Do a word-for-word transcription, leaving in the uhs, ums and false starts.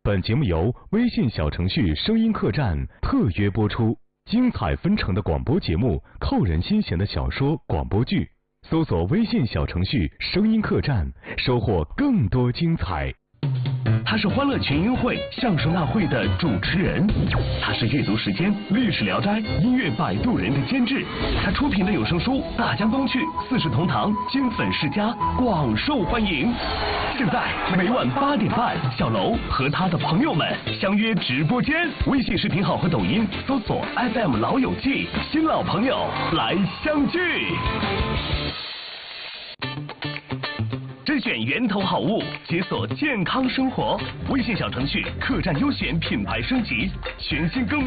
本节目由微信小程序声音客栈特约播出，精彩纷呈的广播节目，扣人心弦的小说、广播剧，搜索微信小程序声音客栈，收获更多精彩。 他是欢乐群英会相声大会的主持人，他是阅读时间、历史聊斋、音乐摆渡人的监制，他出品的有声书《大江东去》《四世同堂》《金粉世家》广受欢迎。现在每晚八点半，小楼和他的朋友们相约直播间，微信视频号和抖音搜索 F M 老友记，新老朋友来相聚。甄选源头好物，解锁健康生活。微信小程序客栈优选品牌升级，全新更名。